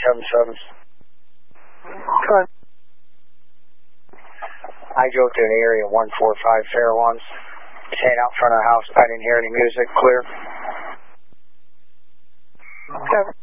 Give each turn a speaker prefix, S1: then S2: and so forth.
S1: 377.
S2: Good.
S1: I drove to an area 145 Fair Ones. Staying out front of the house. I didn't hear any music. Clear.
S2: Okay.